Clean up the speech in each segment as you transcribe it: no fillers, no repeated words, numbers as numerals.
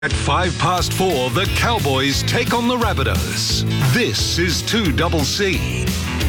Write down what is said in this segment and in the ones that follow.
At 4:05, the Cowboys take on the Rabbitohs. This is 2CC.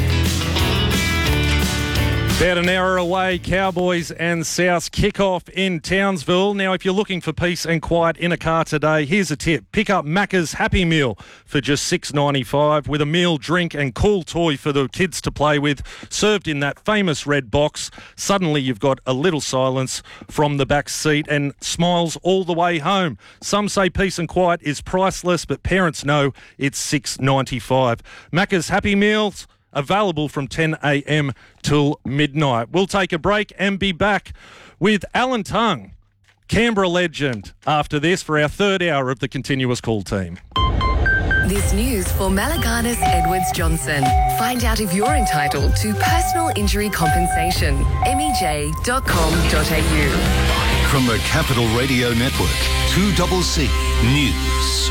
About an hour away, Cowboys and Souths kick off in Townsville. Now, if you're looking for peace and quiet in a car today, here's a tip. Pick up Macca's Happy Meal for just $6.95 with a meal, drink and cool toy for the kids to play with, served in that famous red box. Suddenly you've got a little silence from the back seat and smiles all the way home. Some say peace and quiet is priceless, but parents know it's $6.95. Macca's Happy Meals, available from 10 a.m. till midnight. We'll take a break and be back with Alan Tongue, Canberra legend, after this for our third hour of the Continuous Call team. This news for Malaganas Edwards Johnson. Find out if you're entitled to personal injury compensation. MEJ.com.au. From the Capital Radio Network, 2CC News.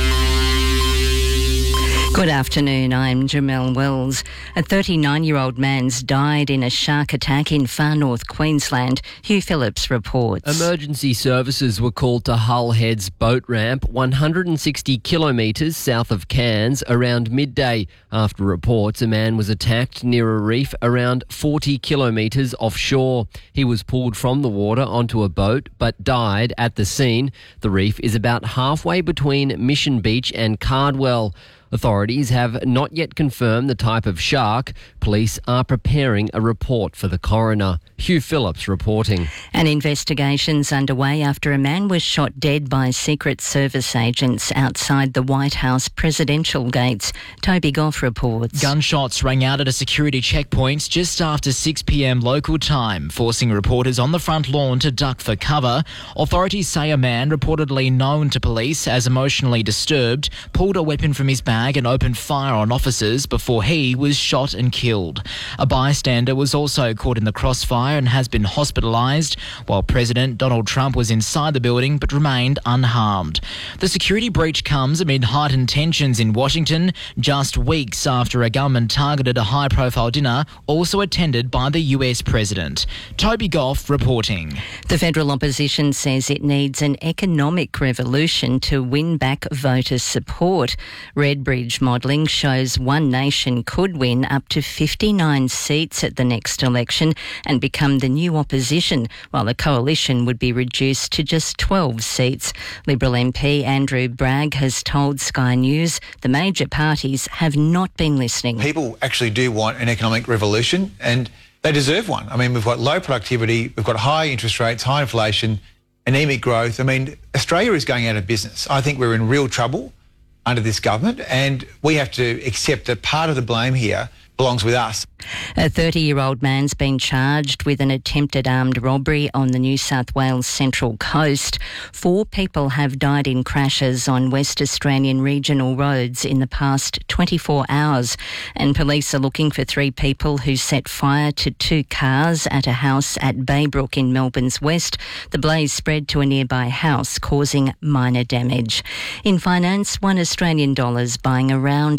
Good afternoon, I'm Jamelle Wells. A 39-year-old man's died in a shark attack in far north Queensland. Hugh Phillips reports. Emergency services were called to Hull Head's boat ramp, 160 kilometres south of Cairns, around midday. After reports, a man was attacked near a reef around 40 kilometres offshore. He was pulled from the water onto a boat but died at the scene. The reef is about halfway between Mission Beach and Cardwell. Authorities have not yet confirmed the type of shark. Police are preparing a report for the coroner. Hugh Phillips reporting. An investigation's underway after a man was shot dead by Secret Service agents outside the White House presidential gates. Toby Goff reports. Gunshots rang out at a security checkpoint just after 6 p.m. local time, forcing reporters on the front lawn to duck for cover. Authorities say a man reportedly known to police as emotionally disturbed pulled a weapon from his bag and opened fire on officers before he was shot and killed. A bystander was also caught in the crossfire and has been hospitalised, while President Donald Trump was inside the building but remained unharmed. The security breach comes amid heightened tensions in Washington, just weeks after a gunman targeted a high-profile dinner also attended by the US President. Toby Goff reporting. The federal opposition says it needs an economic revolution to win back voter support. Redbridge modelling shows One Nation could win up to 59 seats at the next election and become the new opposition, while the coalition would be reduced to just 12 seats. Liberal MP Andrew Bragg has told Sky News the major parties have not been listening. People actually do want an economic revolution and they deserve one. I mean, we've got low productivity, we've got high interest rates, high inflation, anemic growth. I mean, Australia is going out of business. I think we're in real trouble under this government, and we have to accept that part of the blame here belongs with us. A 30-year-old man's been charged with an attempted armed robbery on the New South Wales Central Coast. 4 people have died in crashes on West Australian regional roads in the past 24 hours, and police are looking for 3 people who set fire to 2 cars at a house at Baybrook in Melbourne's west. The blaze spread to a nearby house, causing minor damage. In finance, $1 Australian buying around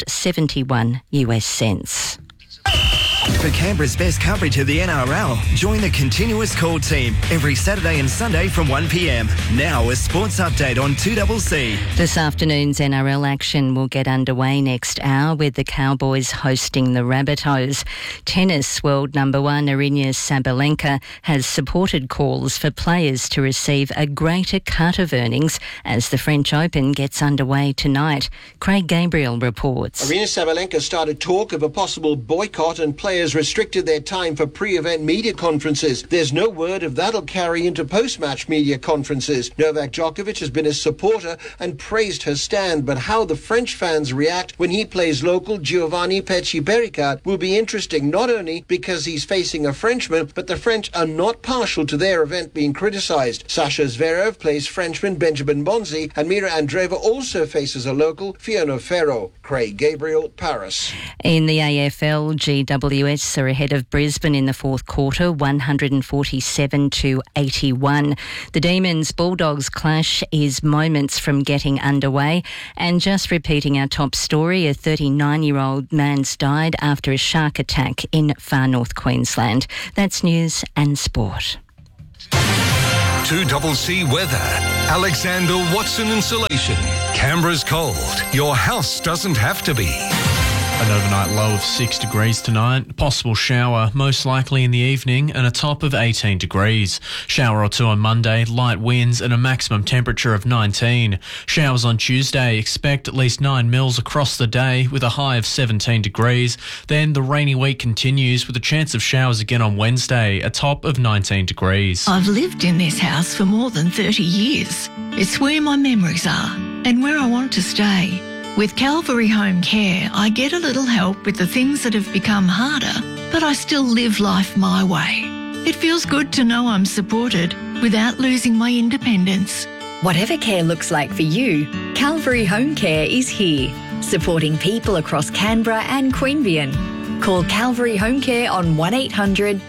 71 US cents. For Canberra's best coverage of the NRL, join the Continuous Call team every Saturday and Sunday from 1 p.m. Now a sports update on 2CC. This afternoon's NRL action will get underway next hour with the Cowboys hosting the Rabbitohs. Tennis world number 1 Aryna Sabalenka has supported calls for players to receive a greater cut of earnings as the French Open gets underway tonight. Craig Gabriel reports. Aryna Sabalenka started talk of a possible boycott and players restricted their time for pre-event media conferences. There's no word if that'll carry into post-match media conferences. Novak Djokovic has been a supporter and praised her stand, but how the French fans react when he plays local Giovanni Pecci-Pericard will be interesting, not only because he's facing a Frenchman, but the French are not partial to their event being criticised. Sasha Zverev plays Frenchman Benjamin Bonzi, and Mira Andreeva also faces a local Fiona Ferro. Craig Gabriel, Paris. In the AFL, GWS are ahead of Brisbane in the fourth quarter, 147-81. The Demons-Bulldogs clash is moments from getting underway. And just repeating our top story, a 39-year-old man's died after a shark attack in far north Queensland. That's news and sport. 2CC Weather. Alexander Watson Insulation. Canberra's cold. Your house doesn't have to be. An overnight low of 6 degrees tonight, possible shower most likely in the evening and a top of 18 degrees. Shower or two on Monday, light winds and a maximum temperature of 19. Showers on Tuesday, expect at least 9 mils across the day with a high of 17 degrees. Then the rainy week continues with a chance of showers again on Wednesday, a top of 19 degrees. I've lived in this house for more than 30 years. It's where my memories are and where I want to stay. With Calvary Home Care, I get a little help with the things that have become harder, but I still live life my way. It feels good to know I'm supported without losing my independence. Whatever care looks like for you, Calvary Home Care is here, supporting people across Canberra and Queanbeyan. Call Calvary Home Care on 1800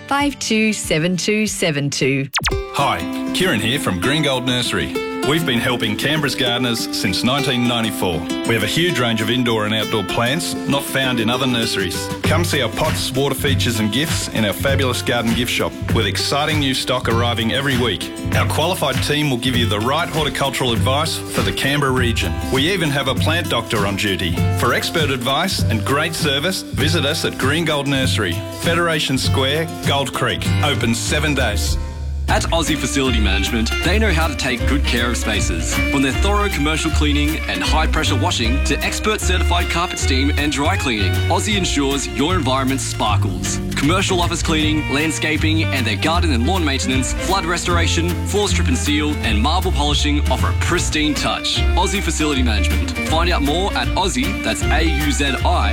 527272. Hi, Kieran here from Green Gold Nursery. We've been helping Canberra's gardeners since 1994. We have a huge range of indoor and outdoor plants not found in other nurseries. Come see our pots, water features and gifts in our fabulous garden gift shop with exciting new stock arriving every week. Our qualified team will give you the right horticultural advice for the Canberra region. We even have a plant doctor on duty. For expert advice and great service, visit us at Green Gold Nursery, Federation Square, Gold Creek. Open 7 days. At Aussie Facility Management, they know how to take good care of spaces. From their thorough commercial cleaning and high-pressure washing to expert certified carpet steam and dry cleaning, Aussie ensures your environment sparkles. Commercial office cleaning, landscaping and their garden and lawn maintenance, flood restoration, floor strip and seal and marble polishing offer a pristine touch. Aussie Facility Management. Find out more at Aussie, that's AUZI,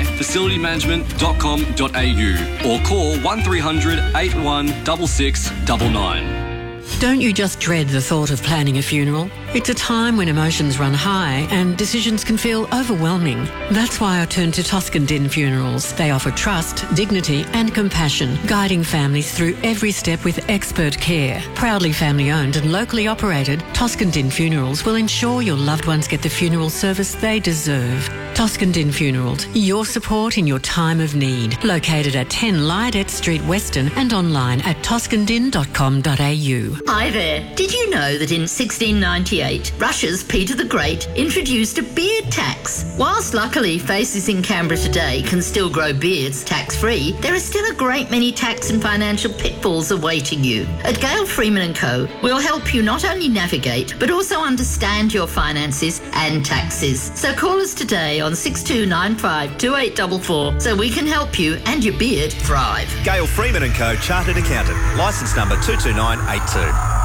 facilitymanagement.com.au or call 1300 81 6699. Don't you just dread the thought of planning a funeral? It's a time when emotions run high and decisions can feel overwhelming. That's why I turn to Toscandin Funerals. They offer trust, dignity and compassion, guiding families through every step with expert care. Proudly family owned and locally operated, Toscandin Funerals will ensure your loved ones get the funeral service they deserve. Toscandin Funerals, your support in your time of need. Located at 10 Lydette Street, Weston and online at toscandin.com.au. Hi there. Did you know that in 1698, Russia's Peter the Great introduced a beard tax? Whilst luckily faces in Canberra today can still grow beards tax-free, there are still a great many tax and financial pitfalls awaiting you. At Gale Freeman & Co, we'll help you not only navigate, but also understand your finances and taxes. So call us today on 6295 2844 so we can help you and your beard thrive. Gale Freeman & Co, Chartered Accountant, licence number 22982.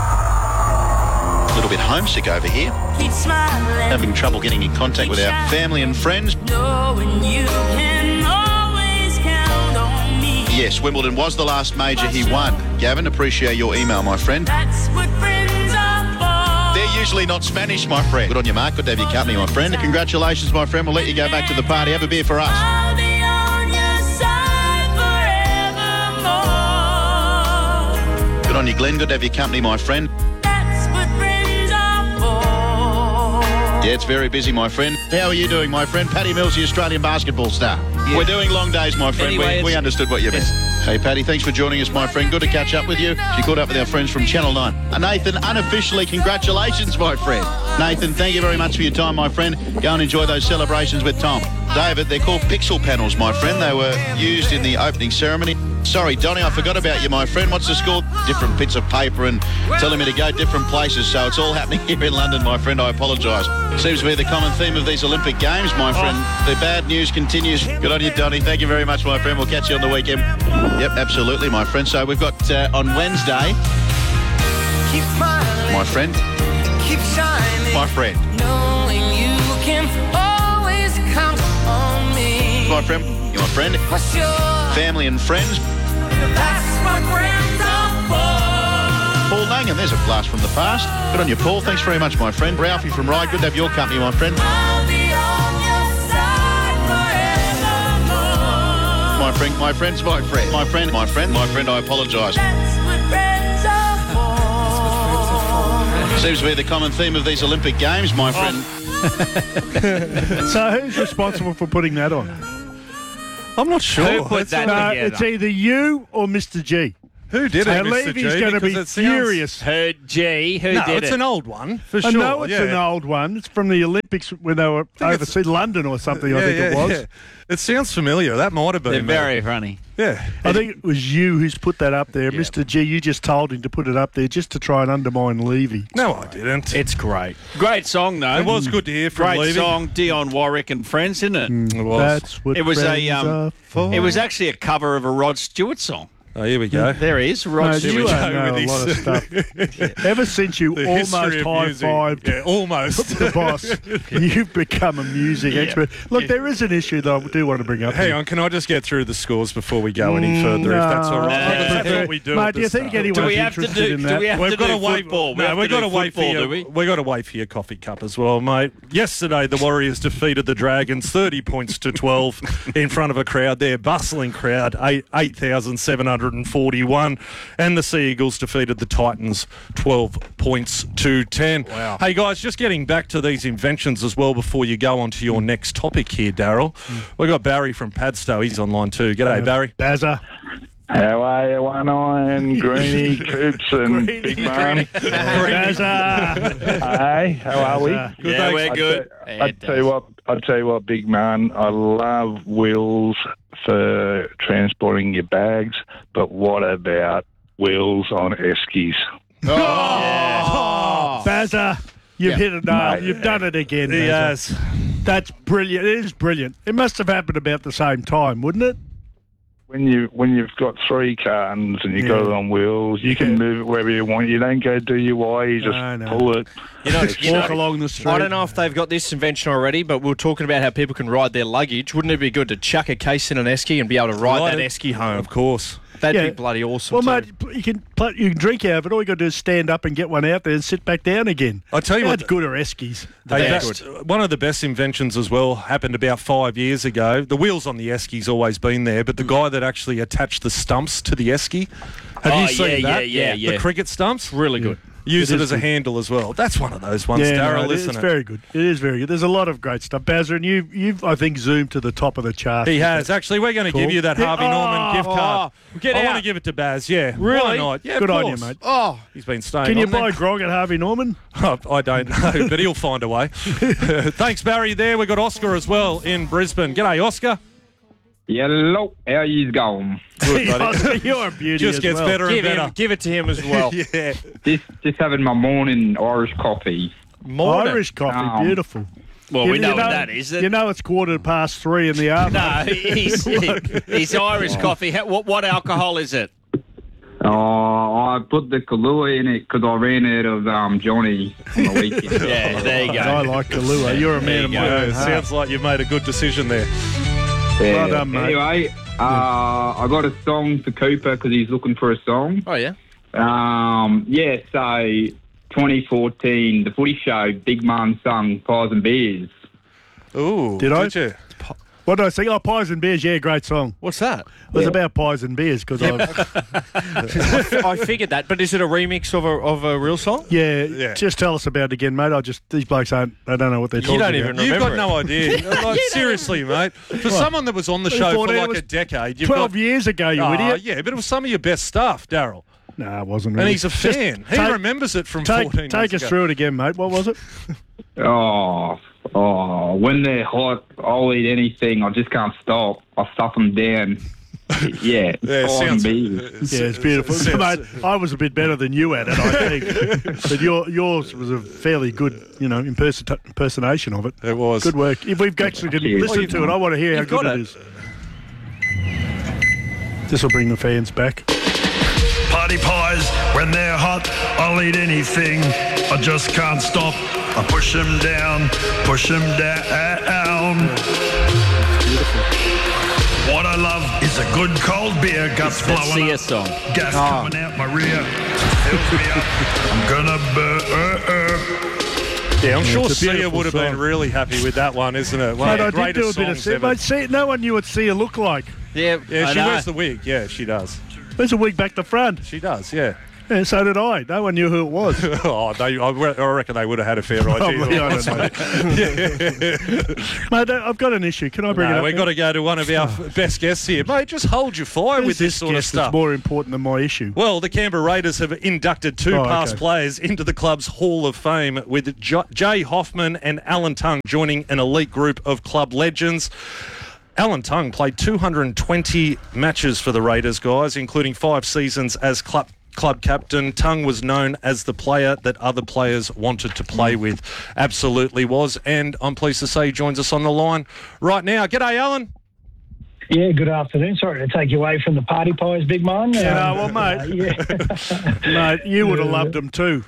A little bit homesick over here. Having trouble getting in contact with our family and friends. Yes, Wimbledon was the last major he won. Gavin, appreciate your email, my friend. They're usually not Spanish, my friend. Good on you, Mark. Good to have your company, my friend. Congratulations, my friend. We'll let you go back to the party. Have a beer for us. Good on you, Glenn. Good to have your company, my friend. Yeah, it's very busy, my friend. How are you doing, my friend? Paddy Mills, the Australian basketball star. Yeah. We're doing long days, my friend. Anyway, we understood what you meant. Hey, Paddy, thanks for joining us, my friend. Good to catch up with you. She caught up with our friends from Channel 9. Nathan, unofficially, congratulations, my friend. Nathan, thank you very much for your time, my friend. Go and enjoy those celebrations with Tom. David, they're called pixel panels, my friend. They were used in the opening ceremony. Sorry, Donnie, I forgot about you, my friend. What's the score? Different bits of paper and telling me to go different places, so it's all happening here in London, my friend. I apologise. Seems to be the common theme of these Olympic Games, my friend. The bad news continues. Good on you, Donnie. Thank you very much, my friend. We'll catch you on the weekend. Yep, absolutely, my friend. So we've got on Wednesday, my friend, my friend, my friend, you're my friend, family and friends. Paul Langham, there's a blast from the past. Good on you, Paul. Thanks very much, my friend. Ralphie from Ride, good to have your company, my friend. My friend, my friend's my friend. My friend, my friend, my friend, I apologise. Seems to be the common theme of these Olympic Games, my friend. So who's responsible for putting that on? I'm not sure. Who put that together? It's either you or Mr. G. Who did it, And Mr. Levy's G? going to be Because it sounds- furious. Who did it's it? an old one, for I sure. know it's an old one. It's from the Olympics when they were overseas, London or something, I think it was. Yeah. It sounds familiar. That might have been. They're very funny. Yeah. I think it was you who's put that up there. Mr. G, you just told him to put it up there just to try and undermine Levy. No, I didn't. It's great. Great song, though. It was good to hear from Great Levy. song, Dion Warwick and Friends, isn't it? It was. That's what It was friends are for. It was actually a cover of a Rod Stewart song. Oh, here we go. There he is, Rod No, Stewart. you know a lot of stuff. Ever since you The almost history of music. high-fived Yeah, almost. the boss, you've become a music expert. Look, there is an issue that I do want to bring up. Hang on, can I just get through the scores before we go any further, if that's all right? That's what we do. Mate, at do you the think start. anyone's Do we have to interested do- in do that? we have We've to got do to wait. football? We No, have we've to got do to wait for football, you. do we? We've got to wait for your coffee cup as well, mate. Yesterday, the Warriors defeated the Dragons 30 points to 12 in front of a crowd there, bustling crowd, 8,741. And the Sea Eagles defeated the Titans 12 points to 10. Wow. Hey, guys, just getting back to these inventions as well before you go on to your next topic here, Daryl. We've got Barry from Padstow. He's online too. G'day, Barry. Bazza. How are you, One Eye and Greeny, Coops and Big Man? Bazza. Hey, how are we? Yeah, we're good. I tell you what, Big Man. I love wheels for transporting your bags, but what about wheels on eskies? Oh, Bazza, you've hit a nail. Mate. You've done it again. He Bazza. has. That's brilliant. It is brilliant. It must have happened about the same time, wouldn't it? When you've got 3 cartons and you got it on wheels, you can move it wherever you want. You don't go DUI. You just pull it. Walk along the street. I don't know if they've got this invention already, but we were talking about how people can ride their luggage. Wouldn't it be good to chuck a case in an esky and be able to ride that esky home? Of course. That'd be bloody awesome. Well, too. mate, you can drink out of it. All you got to do is stand up and get one out there and sit back down again. I tell you That's what, good are eskies. Hey, one of the best inventions as well happened about 5 years ago. The wheels on the eski's always been there, but the guy that actually attached the stumps to the esky, have you seen that? Yeah. The cricket stumps? Really good. Use It it is as a good. handle as well. That's one of those ones, Daryl, isn't it's it? very good. It is very good. There's a lot of great stuff. Bazza, and you've I think, zoomed to the top of the chart. He has. Actually, we're going to give you that Harvey Norman gift card. Get I out. want to give it to Baz, yeah. Really? Why not? Yeah, Good of on you, course. mate. Oh, He's been staying Can you on there. buy grog at Harvey Norman? I don't know, but he'll find a way. Thanks, Barry, there. We've got Oscar as well in Brisbane. G'day, Oscar. Hello, how you going? Good, buddy. Oscar, you're a beauty Just as gets well. better and better. Give it to him as well. Yeah. Just having my morning Irish coffee. Irish coffee, beautiful. Well, we You know what that is. You know it's 3:15 in the afternoon. No, he's Irish coffee. What alcohol is it? I put the Kahlua in it because I ran out of Johnny on the weekend. Yeah, there you go. I like Kahlua. You're a man of my own heart. Sounds like you've made a good decision there. Well done, mate. Anyway, I got a song for Cooper because he's looking for a song. Oh, yeah? So 2014, the footy show, Big Man sung Pies and Beers. Ooh, Did I? you? What did I sing? Oh, Pies and Beers. Yeah, great song. What's that? It was about pies and beers because I figured that, but is it a remix of a real song? Yeah, just tell us about it again, mate. These blokes they don't know what they're talking about. You've got no idea. Like, seriously, mate. For someone that was on the show for like a decade, you've 12 got years ago, you idiot. Yeah, but it was some of your best stuff, Daryl. No, it wasn't And really. he's a fan. He remembers it from 14 years Take us ago. through it again, mate. What was it? When they're hot, I'll eat anything. I just can't stop. I stuff them down. Yeah, Pies and Beers. Yeah, it's beautiful. Mate, I was a bit better than you at it, I think. But yours was a fairly good, impersonation of it. It was. Good work. If we've actually listened to it, I want to hear how good it is. This will bring the fans back. Party pies, when they're hot, I'll eat anything. I just can't stop. I push them down, push them down. What I love is a good cold beer, guts blowing up, song. gas coming out my rear, fills me up. I'm gonna burn. Yeah, I'm sure it's a Sia beautiful would have been song. really happy with that one, isn't it? One Mate, of the I did do a greatest bit of songs Sia. ever. Mate, see, no one knew what Sia looked like. Yeah, Yeah, I she know. wears the wig. Yeah, she does. There's a wig back the front. She does, yeah. Yeah, so did I. No one knew who it was. I reckon they would have had a fair idea. I don't know. Mate, I've got an issue. Can I bring it up? We've got to go to one of our best guests here. Mate, just hold your fire with this sort of stuff. It's more important than my issue. Well, the Canberra Raiders have inducted two past players into the club's Hall of Fame, with Jay Hoffman and Alan Tongue joining an elite group of club legends. Alan Tongue played 220 matches for the Raiders, guys, including 5 seasons as club captain. Tongue was known as the player that other players wanted to play with. Absolutely was. And I'm pleased to say he joins us on the line right now. G'day, Alan. Yeah, good afternoon. Sorry to take you away from the party pies, big man. Mate, mate, you would have loved them too.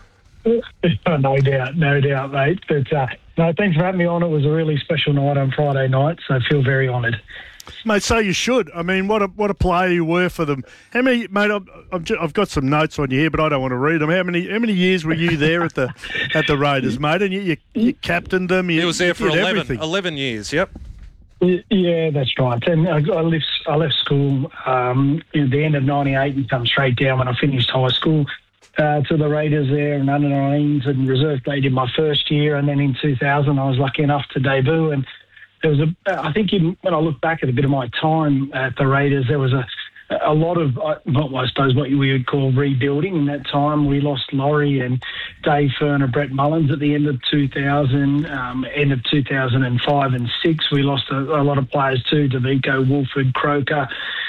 No doubt, mate. But no, thanks for having me on. It was a really special night on Friday night, so I feel very honoured. Mate, so you should. I mean, what a player you were for them. How many, mate? I've got some notes on you here, but I don't want to read them. How many years were you there at the Raiders, mate? And you captained them. He was there for 11 years. Yep. Yeah, that's right. And I left school at the end of '98 and come straight down when I finished high school to the Raiders there and under 19s and reserve played in my first year, and then in 2000 I was lucky enough to debut. And there was I think when I look back at a bit of my time at the Raiders, there was a lot of, I suppose, what we would call rebuilding in that time. We lost Laurie and Dave Fern and Brett Mullins at the end of 2000, end of 2005 and 6. We lost a lot of players too, Davico, Wolford, Croker,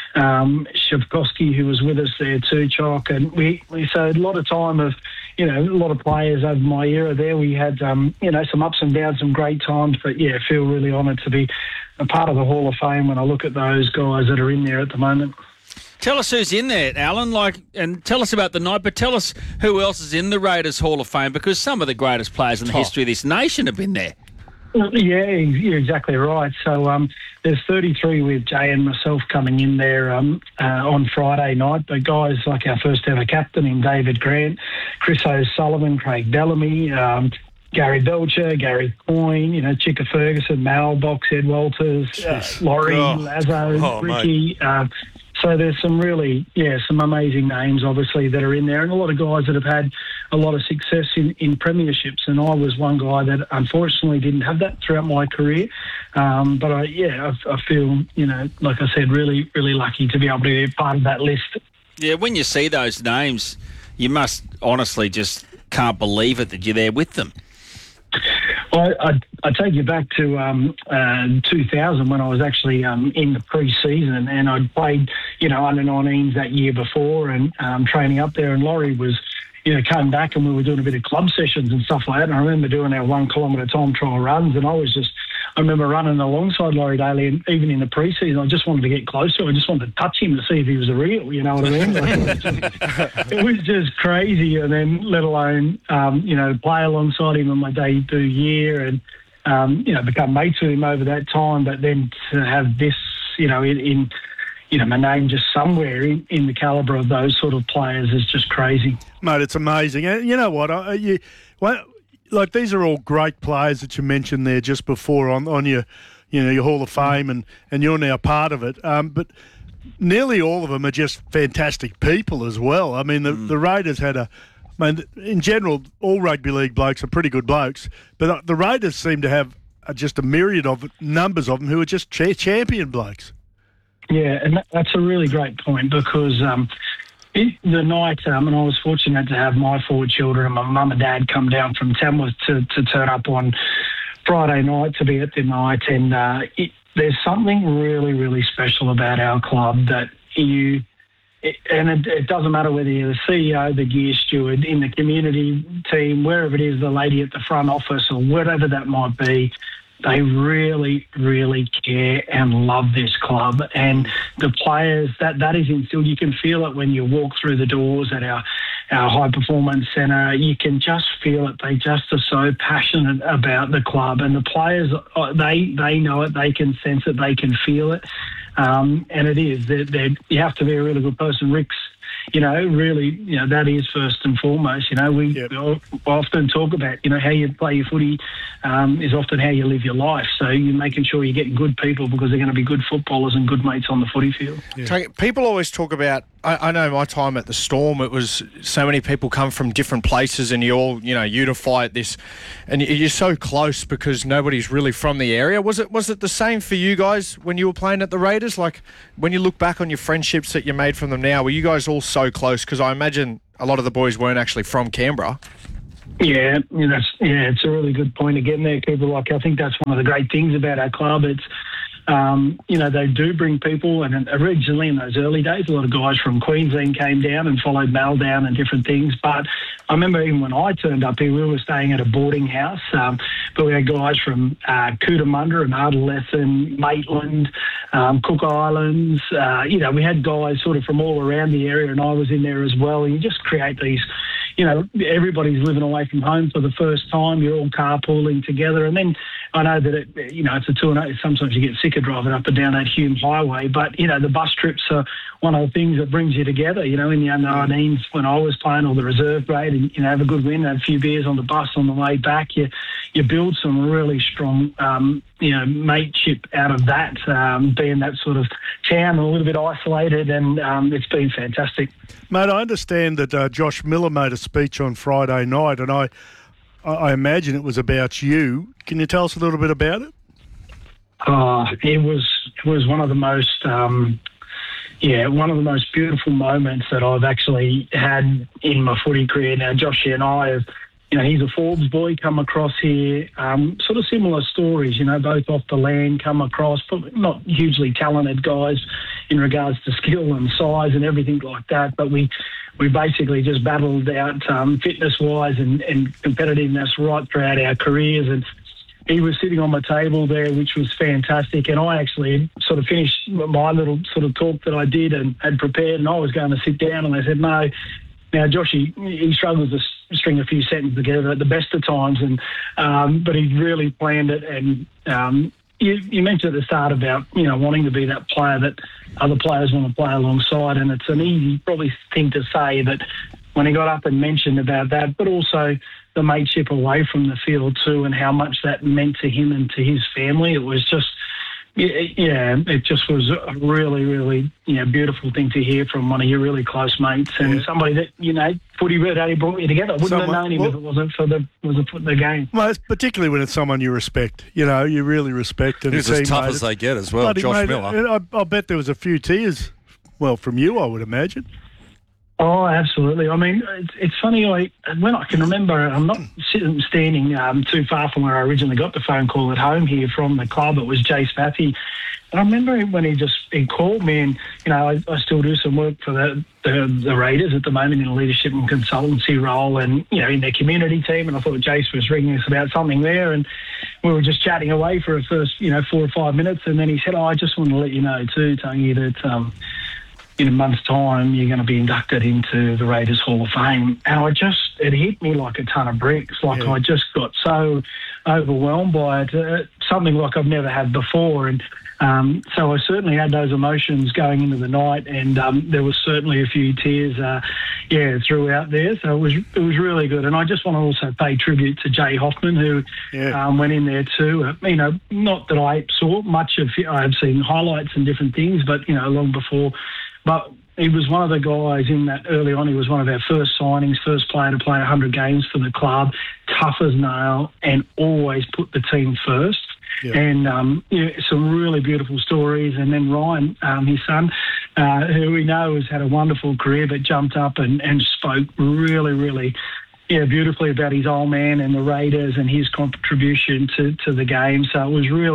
Shavkovsky, who was with us there too, Chalk. And we so a lot of time of, a lot of players over my era there. We had, some ups and downs, some great times. But, yeah, I feel really honoured to be a part of the Hall of Fame when I look at those guys that are in there at the moment. Tell us who's in there, Alan, and tell us about the night, but tell us who else is in the Raiders Hall of Fame, because some of the greatest players in the history of this nation have been there. Yeah, you're exactly right. So there's 33 with Jay and myself coming in there on Friday night. But guys like our first ever captain in David Grant, Chris O'Sullivan, Craig Bellamy, Gary Belcher, Gary Coyne, Chicka Ferguson, Mal Box, Ed Walters, Laurie, Lazo, Ricky. So there's some really, some amazing names, obviously, that are in there, and a lot of guys that have had a lot of success in premierships. And I was one guy that unfortunately didn't have that throughout my career. But I feel, like I said, really, really lucky to be able to be part of that list. Yeah, when you see those names, you must honestly just can't believe it that you're there with them. I take you back to 2000 when I was actually in the pre-season, and I'd played, under 19s that year before and training up there, and Laurie was, came back and we were doing a bit of club sessions and stuff like that, and I remember doing our 1 kilometre time trial runs, and I remember running alongside Laurie Daly, and even in the pre-season, I just wanted to get closer. I just wanted to touch him to see if he was a real, you know what I mean? It was just crazy, and then let alone, play alongside him on my debut year and, become mates with him over that time, but then to have this, in my name just somewhere in the calibre of those sort of players is just crazy. Mate, it's amazing. And you know what? These are all great players that you mentioned there just before on your, your Hall of Fame, and you're now part of it. But nearly all of them are just fantastic people as well. I mean, the Raiders had in general, all rugby league blokes are pretty good blokes, but the Raiders seem to have just a myriad of numbers of them who are just champion blokes. Yeah, and that's a really great point, because the night, and I was fortunate to have my 4 children and my mum and dad come down from Tamworth to turn up on Friday night to be at the night, and there's something really, really special about our club that it doesn't matter whether you're the CEO, the gear steward, in the community team, wherever it is, the lady at the front office or whatever that might be, they really, really care and love this club. And the players, that is instilled. You can feel it when you walk through the doors at our high performance centre. You can just feel it. They just are so passionate about the club. And the players, they know it. They can sense it. They can feel it. And it is. You have to be a really good person. Rick's really, that is first and foremost. We often talk about, how you play your footy is often how you live your life. So you're making sure you're getting good people because they're going to be good footballers and good mates on the footy field. Yeah. People always talk about, I know my time at the Storm, it was so many people come from different places and you all, unify at this, and you're so close because nobody's really from the area. Was it the same for you guys when you were playing at the Raiders? Like, when you look back on your friendships that you made from them now, were you guys all so close? Because I imagine a lot of the boys weren't actually from Canberra. Yeah, it's a really good point again there, Cooper. Like, I think that's one of the great things about our club. It's, they do bring people, and originally in those early days, a lot of guys from Queensland came down and followed Mel down and different things. But I remember even when I turned up here, we were staying at a boarding house, but we had guys from Cootamundra and Ardalesson, Maitland, Cook Islands. We had guys sort of from all around the area, and I was in there as well. And you just create these, everybody's living away from home for the first time. You're all carpooling together, and then I know that it's a 2-and-8. Sometimes you get sick of driving up and down that Hume Highway, but the bus trips are one of the things that brings you together. In the under-19s when I was playing, or the reserve grade, and have a good win, have a few beers on the bus on the way back. You build some really strong mateship out of that, being that sort of town, a little bit isolated, and it's been fantastic. Mate, I understand that Josh Miller made a speech on Friday night, and I imagine it was about you. Can you tell us a little bit about it? It was one of the most beautiful moments that I've actually had in my footy career. Now, Joshy and I have, he's a Forbes boy, come across here, sort of similar stories, both off the land, come across, probably not hugely talented guys in regards to skill and size and everything like that, but we basically just battled out fitness-wise and competitiveness right throughout our careers, and he was sitting on my table there, which was fantastic, and I actually sort of finished my little sort of talk that I did and had prepared, and I was going to sit down, and they said, no. Now, Josh, he struggles to string a few sentences together at the best of times, but he really planned it. And you mentioned at the start about wanting to be that player that other players want to play alongside, and it's an easy probably thing to say, but when he got up and mentioned about that, but also the mateship away from the field too, and how much that meant to him and to his family, it was just. It just was a really, really, beautiful thing to hear from one of your really close mates and somebody that, footy really brought you together. Wouldn't have known him if it wasn't for the game. Well, it's particularly when it's someone you respect. You really respect. And he's as tough as they get as well, Josh Miller. I bet there was a few tears, from you, I would imagine. Oh, absolutely. I mean, it's funny. When I can remember, I'm not standing too far from where I originally got the phone call at home here from the club. It was Jace Matthew. And I remember when he called me, and I still do some work for the Raiders at the moment in a leadership and consultancy role, and in their community team. And I thought Jace was ringing us about something there, and we were just chatting away for a first 4 or 5 minutes, and then he said, I just want to let you know too, Tangy, that. In a month's time, you're going to be inducted into the Raiders Hall of Fame. And it hit me like a ton of bricks. I just got so overwhelmed by it, something like I've never had before. And so I certainly had those emotions going into the night, and there was certainly a few tears, throughout there. So it was really good. And I just want to also pay tribute to Jay Hoffman, who went in there too. Not that I saw much of it. I have seen highlights and different things, but, long before. But he was one of the guys in that early on. He was one of our first signings, first player to play 100 games for the club, tough as nail, and always put the team first. Yeah. And some really beautiful stories. And then Ryan, his son, who we know has had a wonderful career, but jumped up and spoke really, really beautifully about his old man and the Raiders and his contribution to the game. So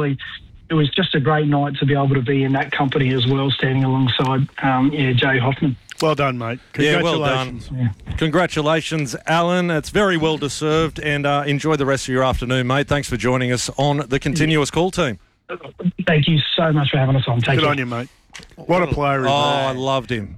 it was just a great night to be able to be in that company as well, standing alongside Jay Hoffman. Well done, mate. Congratulations. Yeah, well done. Congratulations, Alan. It's very well deserved, and enjoy the rest of your afternoon, mate. Thanks for joining us on the Continuous Call team. Thank you so much for having us on. Good on you, mate. What a player! I loved him.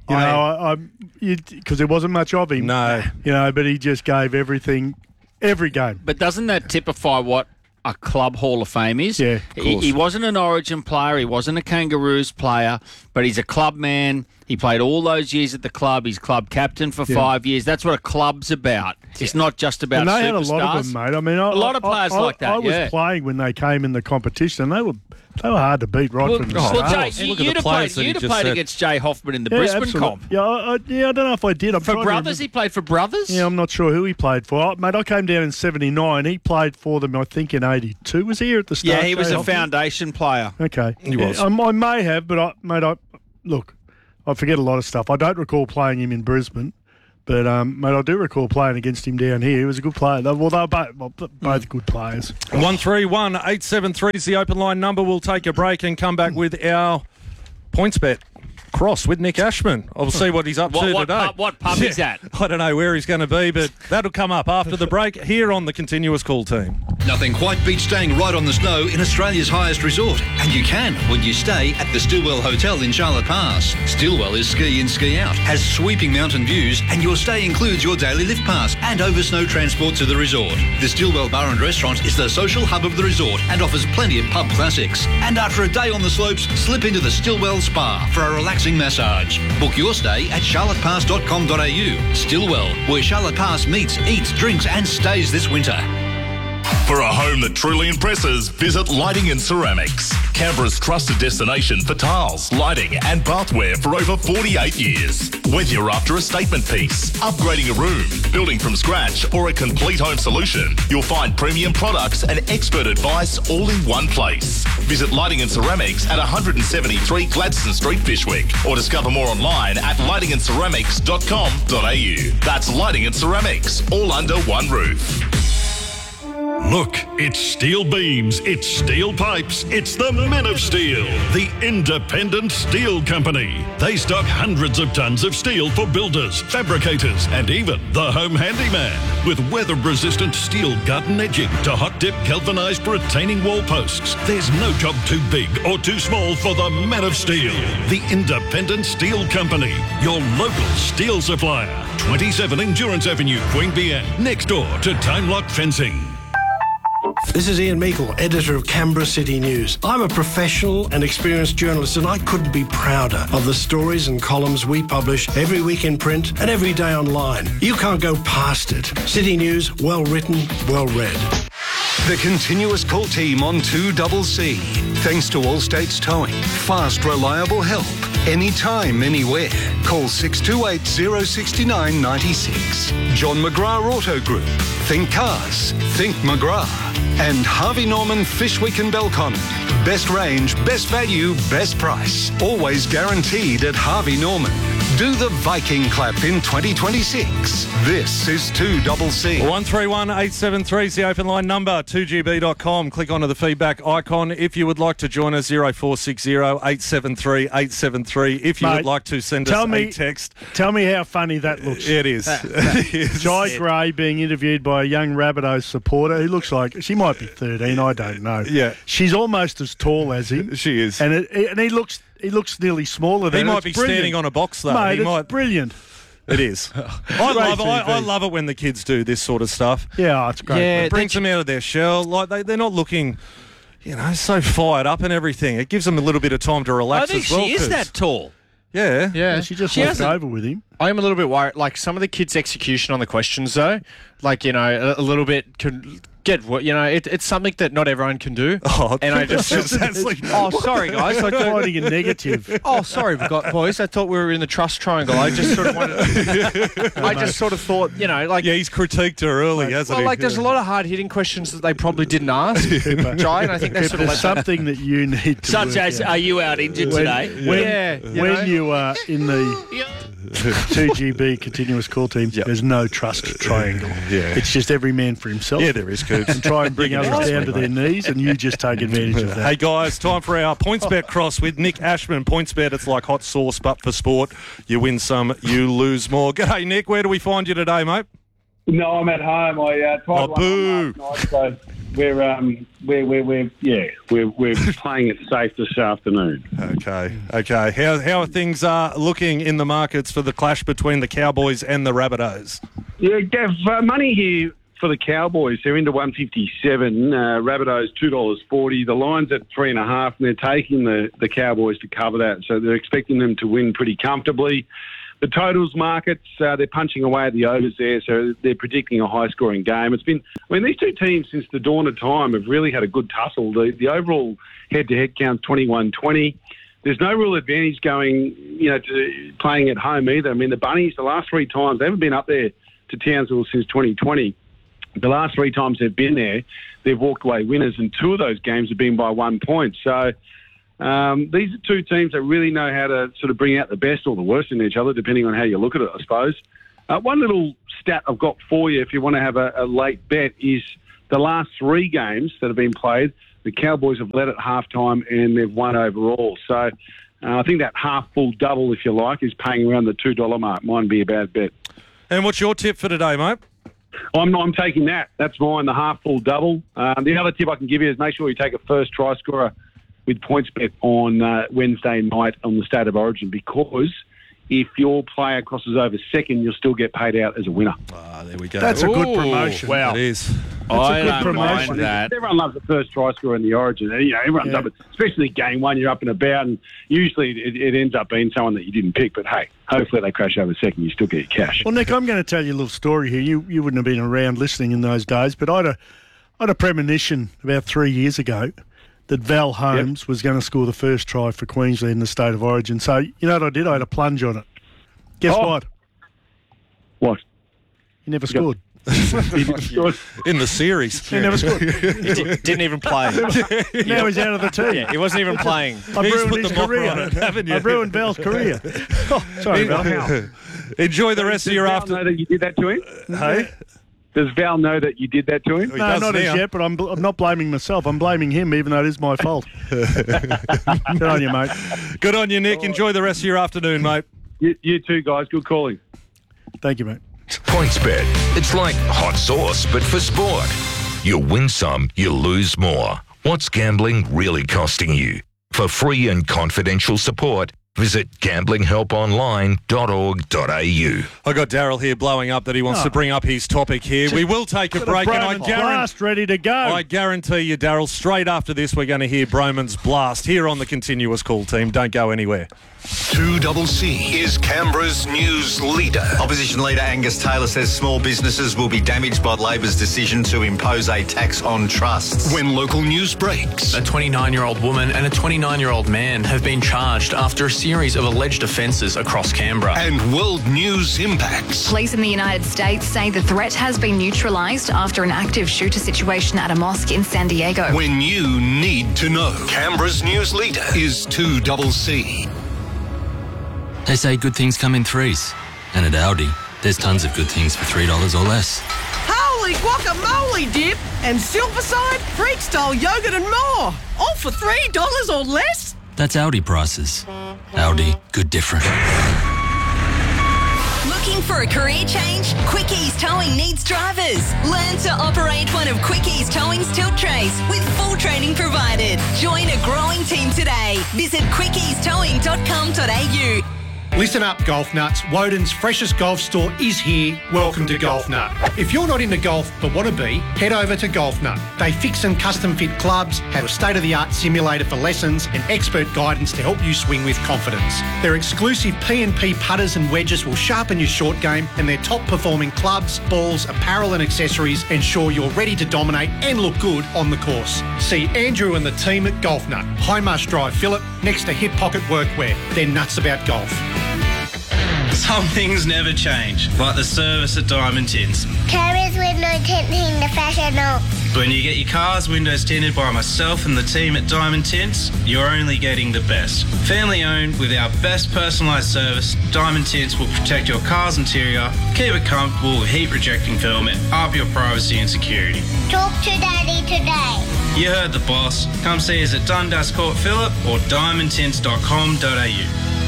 Because there wasn't much of him. No. But he just gave everything, every game. But doesn't that typify what a club Hall of Fame is? Yeah, he wasn't an Origin player. He wasn't a Kangaroos player, but he's a club man. He played all those years at the club. He's club captain for 5 years. That's what a club's about. It's not just about and they superstars. had a lot of them, mate. I mean, a lot of players like that. I was playing when they came in the competition, and they were hard to beat from the start. Well, Jay, you'd have played against Jay Hoffman in the Brisbane absolutely. comp. Yeah, I don't know if I did. For Brothers? He played for Brothers? Yeah, I'm not sure who he played for. Mate, I came down in 79. He played for them, I think, in 82. Was he here at the start? Yeah, he was Jay a Hoffman? foundation player. Okay. He was. I may have, but, look, I forget a lot of stuff. I don't recall playing him in Brisbane. But, mate, I do recall playing against him down here. He was a good player. Well, they were both good players. 131873 is the open line number. We'll take a break and come back with our points bet cross with Nick Ashman. I'll see what he's up to today. What pub is that? I don't know where he's going to be, but that'll come up after the break here on the Continuous Call team. Nothing quite beats staying right on the snow in Australia's highest resort. And you can when you stay at the Stillwell Hotel in Charlotte Pass. Stillwell is ski in, ski out, has sweeping mountain views, and your stay includes your daily lift pass and over snow transport to the resort. The Stillwell Bar and Restaurant is the social hub of the resort and offers plenty of pub classics. And after a day on the slopes, slip into the Stillwell Spa for a relaxing massage. Book your stay at charlottepass.com.au. Stillwell, where Charlotte Pass meets, eats, drinks and stays this winter. For a home that truly impresses, visit Lighting and Ceramics. Canberra's trusted destination for tiles, lighting and bathware for over 48 years. Whether you're after a statement piece, upgrading a room, building from scratch or a complete home solution, you'll find premium products and expert advice all in one place. Visit Lighting and Ceramics at 173 Gladstone Street, Fishwick, or discover more online at lightingandceramics.com.au. That's Lighting and Ceramics, all under one roof. Look, it's steel beams, it's steel pipes, it's the Men of Steel, the independent steel company. They stock hundreds of tons of steel for builders, fabricators, and even the home handyman. With weather-resistant steel garden edging to hot-dip galvanized retaining wall posts, there's no job too big or too small for the Men of Steel, the independent steel company. Your local steel supplier. 27 Endurance Avenue, Queanbeyan, next door to Time Lock Fencing. This is Ian Meikle, editor of Canberra City News. I'm a professional and experienced journalist, and I couldn't be prouder of the stories and columns we publish every week in print and every day online. You can't go past it. City News, well written, well read. The Continuous Call team on 2CC. Thanks to Allstate's Towing. Fast, reliable help. Anytime, anywhere. Call 628 069 96. John McGrath Auto Group. Think cars. Think McGrath. And Harvey Norman Fishwick and Belconnen. Best range, best value, best price. Always guaranteed at Harvey Norman. Do the Viking clap in 2026. This is 2CC. 131873 is the open line number. 2GB.com. Click onto the feedback icon if you would like to join us. 0460 873 873. If you would like to send us a text. Tell me how funny that looks. It is. Jai Gray being interviewed by a young Rabbitohs supporter who looks like she might be 13. I don't know. Yeah, she's almost as tall as him. She is, and he looks nearly smaller than he him. might be standing on a box though. Mate, it's brilliant. It is. I love it when the kids do this sort of stuff. Yeah, it's great. Yeah, it brings them out of their shell. Like they're not looking, so fired up and everything. It gives them a little bit of time to relax I think as well. She is that tall. Yeah. Yeah, she just walked over with him. I am a little bit worried. Like some of the kids' execution on the questions, though, a little bit could get what it's something that not everyone can do. Oh, and I just sorry guys, I don't finding a negative. Oh, sorry, boys. I thought we were in the trust triangle. I just sort of wanted. I just sort of thought, he's critiqued her early, hasn't he? Like there's a lot of hard hitting questions that they probably didn't ask. Jai, and I think that's sort of something that you need to. Such as, are you out injured today? When you are in the 2GB continuous call team, there's no trust triangle. Yeah. It's just every man for himself. Yeah, there is, Coops. And try and bring others down to their knees, and you just take advantage of that. Hey, guys, time for our PointsBet cross with Nick Ashman. PointsBet, it's like hot sauce, but for sport. You win some, you lose more. G'day, Nick. Where do we find you today, mate? No, I'm at home. I tried one on last night, so we're playing it safe this afternoon. Okay. How are things looking in the markets for the clash between the Cowboys and the Rabbitohs? Yeah, Gav, money here for the Cowboys. They're into 157. Rabbitohs $2.40. The line's at 3.5, and they're taking the Cowboys to cover that. So they're expecting them to win pretty comfortably. The totals markets, they're punching away at the overs there, so they're predicting a high-scoring game. These two teams since the dawn of time have really had a good tussle. The overall head-to-head count's 21-20. There's no real advantage going, to playing at home either. I mean, the Bunnies, the last 3 times, they haven't been up there to Townsville since 2020. The last 3 times they've been there, they've walked away winners, and 2 of those games have been by 1 point. So these are 2 teams that really know how to sort of bring out the best or the worst in each other, depending on how you look at it, I suppose. One little stat I've got for you, if you want to have a late bet, is the last 3 games that have been played, the Cowboys have led at halftime and they've won overall. So I think that half-full double, if you like, is paying around the $2 mark. Mightn't be a bad bet. And what's your tip for today, mate? I'm taking that. That's mine, the half-full double. The other tip I can give you is make sure you take a first try scorer with PointsBet on Wednesday night on the State of Origin, because if your player crosses over second, you'll still get paid out as a winner. There we go. That's a good promotion. Wow. It is. I don't mind that. Everyone loves the first try scorer in the Origin. Everyone does it, especially game 1. You're up and about, and usually it ends up being someone that you didn't pick. But hey, hopefully they crash over second. You still get your cash. Well, Nick, I'm going to tell you a little story here. You wouldn't have been around listening in those days, but I had a premonition about 3 years ago that Val Holmes was going to score the first try for Queensland in the State of Origin. So you know what I did? I had a plunge on it. Guess what? What? He never scored. In the series. He never scored. He didn't even play. Now he's out of the team. Yeah, he wasn't even playing. I've ruined his career. I've ruined Val's career. Sorry, Val. Enjoy the rest of your afternoon. Know that you did that to him? Hey? Does Val know that you did that to him? No, not as yet, but I'm not blaming myself. I'm blaming him, even though it is my fault. Good on you, mate. Good on you, Nick. Enjoy the rest of your afternoon, mate. You too, guys. Good calling. Thank you, mate. PointsBet. It's like hot sauce, but for sport. You win some, you lose more. What's gambling really costing you? For free and confidential support, visit gamblinghelponline.org.au. I got Daryl here blowing up that he wants to bring up his topic here. We will take a break, and I blast ready to go. I guarantee you, Daryl, straight after this, we're going to hear Broman's Blast here on the Continuous Call team. Don't go anywhere. 2CC is Canberra's news leader. Opposition leader Angus Taylor says small businesses will be damaged by Labor's decision to impose a tax on trusts. When local news breaks. A 29-year-old woman and a 29-year-old man have been charged after a series of alleged offences across Canberra. And world news impacts. Police in the United States say the threat has been neutralised after an active shooter situation at a mosque in San Diego. When you need to know. Canberra's news leader is 2CC. They say good things come in threes. And at Aldi, there's tons of good things for $3 or less. Holy guacamole dip and Silverside, freak-style yogurt and more. All for $3 or less? That's Aldi prices. Aldi, good different. Looking for a career change? Quickies Towing needs drivers. Learn to operate one of Quickies Towing's tilt trays with full training provided. Join a growing team today. Visit quickiestowing.com.au. Listen up, Golf Nuts. Woden's freshest golf store is here. Welcome to Golf Nut. If you're not into golf but want to be, head over to Golf Nut. They fix and custom fit clubs, have a state-of-the-art simulator for lessons and expert guidance to help you swing with confidence. Their exclusive P&P putters and wedges will sharpen your short game, and their top-performing clubs, balls, apparel and accessories ensure you're ready to dominate and look good on the course. See Andrew and the team at Golf Nut, Highmarsh Drive, Phillip, next to Hip Pocket Workwear. They're nuts about golf. Some things never change, like the service at Diamond Tints. Carriers window tinting the professional. When you get your car's windows tinted by myself and the team at Diamond Tints, you're only getting the best. Family owned with our best personalised service, Diamond Tints will protect your car's interior, keep it comfortable with heat rejecting film and up your privacy and security. Talk to Daddy today. You heard the boss. Come see us at Dundas Court Phillip or diamondtints.com.au.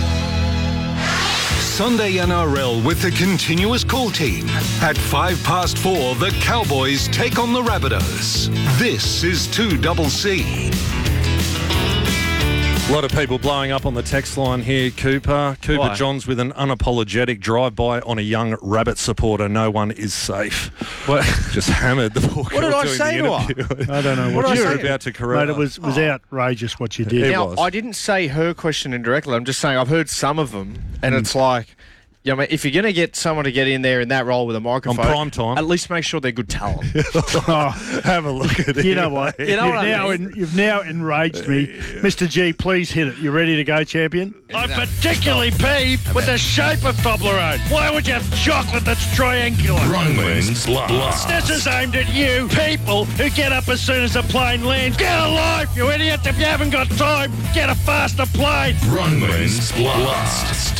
Sunday NRL with the Continuous Call team. At 4:05, the Cowboys take on the Rabbitohs. This is 2CC. A lot of people blowing up on the text line here, Cooper. Why? Johns with an unapologetic drive-by on a young Rabbit supporter. No one is safe. What? Just hammered the poor girl. What did I doing say the to her? interview. I don't know What what you you were about to correct. Mate, it was outrageous what you did. Now, I didn't say her question indirectly. I'm just saying I've heard some of them, and it's like, I mean, if you're going to get someone to get in there in that role with a microphone, On prime time. at least make sure they're good talent. Have a look at it. You know what? You know what I You've now enraged me. Mr. G, please hit it. You ready to go, champion? I'm particularly peeved with the shape of Toblerone. Why would you have chocolate that's triangular? Romans Blast. This is aimed at you people who get up as soon as the plane lands. Get a life, you idiot. If you haven't got time, get a faster plane. Romans Blast.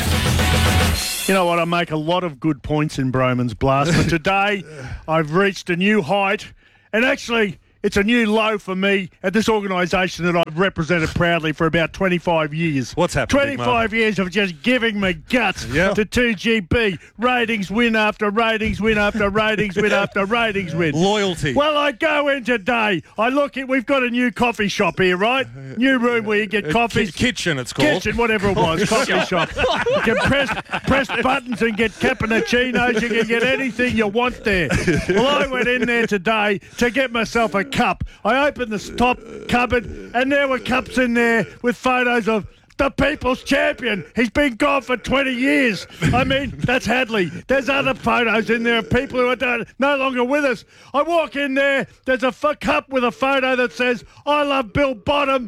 You know what? I make a lot of good points in Broman's Blast, but today I've reached a new height, and actually it's a new low for me at this organisation that I've represented proudly for about 25 years. What's happened, 25 years of just giving me guts Yeah. to 2GB. Ratings win after ratings win after ratings win after ratings win. Loyalty. Well, I go in today. I look at, we've got a new coffee shop here, right? New room where you get coffees. Kitchen, it's called. Kitchen, whatever it was, coffee shop. You can press buttons and get cappuccinos. You can get anything you want there. Well, I went in there today to get myself a cup. I opened the top cupboard, and there were cups in there with photos of the People's Champion. He's been gone for 20 years. I mean, that's Hadley. There's other photos in there of people who are no longer with us. I walk in there, there's a cup with a photo that says, I love Bill Bottom.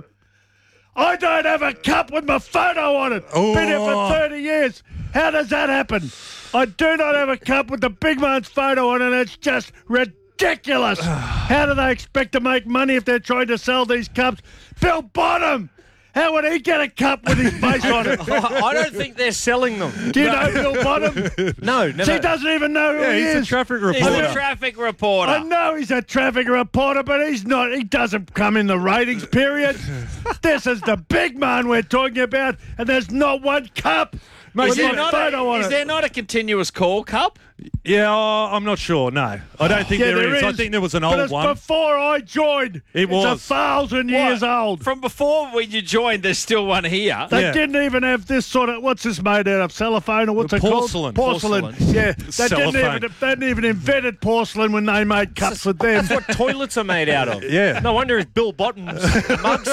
I don't have a cup with my photo on it. Been here for 30 years. How does that happen? I do not have a cup with the big man's photo on it. It's just ridiculous. How do they expect to make money if they're trying to sell these cups? Bill Bottom! How would he get a cup with his face on it? I don't think they're selling them. Do you know Bill Bottom? No, never. He doesn't even know who he he's is. a traffic reporter. He's a traffic reporter. I know he's a traffic reporter, but he's not. He doesn't come in the ratings period. This is the big man we're talking about, and there's not one cup with Is there my not photo on is it. there not a continuous call cup? Yeah, I'm not sure. No, I don't think there is. I think there was an but old it's one. before I joined. It was. It's 1,000 years old. From before when you joined, there's still one here. They didn't even have this sort of, what's this made out of, cellophane or what's it Porcelain. called? Porcelain. Yeah, they didn't even invented porcelain when they made cups for them. That's what toilets are made out of. Yeah. No wonder it's Bill Bottom's mugs.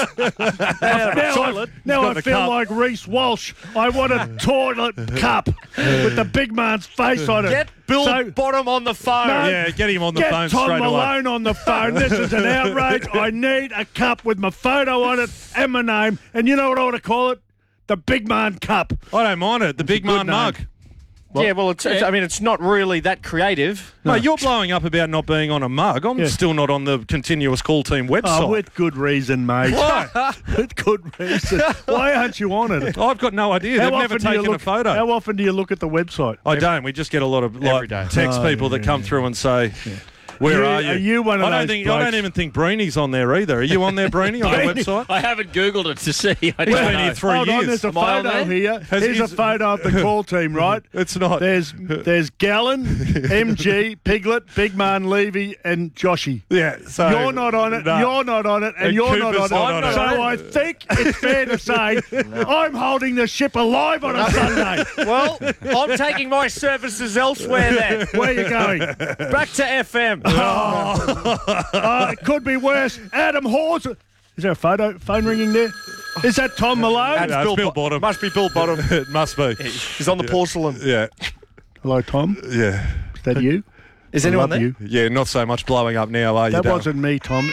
Now I feel like Reece Walsh. I want a toilet cup with the big man's face on it. Get Bill Bottom on the phone. No, Yeah, get him on the Get phone Tom straight away. Malone on the phone. This is an outrage. I need a cup with my photo on it and my name. And you know what I want to call it? The Big Man Cup. I don't mind it. The Big Man name. mug. Yeah, well, it's, I mean, it's not really that creative. No, you're blowing up about not being on a mug. I'm still not on the continuous call team website. Oh, with good reason, mate. Why? With good reason. Why aren't you on it? I've got no idea. They've never taken a photo. How often do you look at the website? I don't. We just get a lot of Every day. text people that come through and say, "Where are you?" Are you one of I those don't even think Breeny's on there either. Are you on there, Breeny, on the website? I haven't Googled it to see. I He's don't been know. here 3 Hold on, years. there's a Am I on photo there? here. Here's a photo of the call team, right? It's not. There's Gallon, MG, Piglet, Big Man Levy, and Joshy. Yeah, so You're not on it, no. you're not on it, and And you're Cooper's not on not it. on So it. I think it's fair to say I'm holding the ship alive on a Sunday. Well, I'm taking my services elsewhere then. Where are you going? Back to FM. It could be worse. Adam Hawes. Is there a phone ringing there? Is that Tom Malone? No, it's Bill Bottom. Must be Bill Bottom. It must be. He's on the porcelain. Yeah. Hello, Tom. Yeah. Is that you? Is I anyone love there? you. Yeah, not so much blowing up now, are you, That Dale? wasn't me, Tom.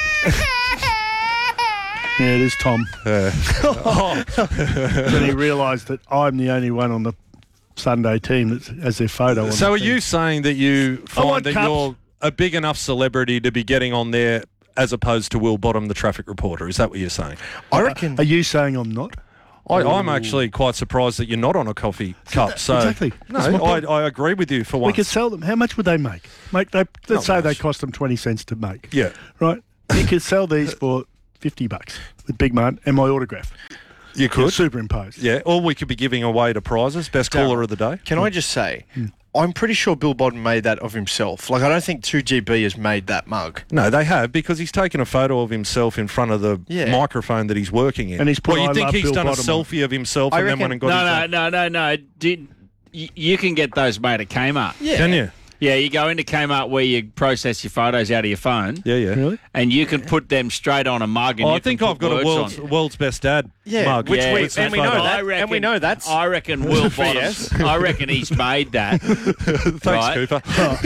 Yeah, it is Tom. Yeah. Then he realised that I'm the only one on the Sunday team that has their photo on. So the are thing. you saying that you I want find that cups. you're a big enough celebrity to be getting on there as opposed to Will Bottom, the traffic reporter? Is that what you're saying? I reckon. Are you saying I'm not? I'm actually quite surprised that you're not on a coffee cup. So exactly. No, That's my point. I agree with you for We once. could sell them. How much would they make? Let's say they cost them 20 cents to make. Yeah. Right? You could sell these for $50 with Big Man and my autograph. You could. Superimposed. Yeah, or we could be giving away to prizes. Best caller of the day. Can I just say, I'm pretty sure Bill Bodden made that of himself. Like, I don't think 2GB has made that mug. No, they have, because he's taken a photo of himself in front of the microphone that he's working in. And he's put, well, you "I think love he's Bill done Bodden" a selfie of himself I and reckon, then went and got No. You can get those made at Kmart. Yeah. Can you? Yeah, you go into Kmart where you process your photos out of your phone. Yeah. Really? And you can put them straight on a mug. And I think I've got a world's best dad mug. We know that. We know that's. I reckon Will Bottoms. I reckon he's made that. Thanks, Cooper.